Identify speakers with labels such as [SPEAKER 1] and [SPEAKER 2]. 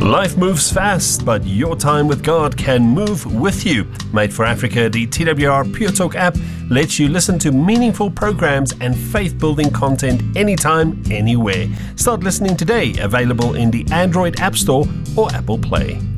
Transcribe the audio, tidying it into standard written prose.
[SPEAKER 1] Life moves fast, but your time with God can move with you. Made for Africa, the TWR Pure Talk app lets you listen to meaningful programs and faith-building content anytime, anywhere. Start listening today, available in the Android App Store or Apple Play.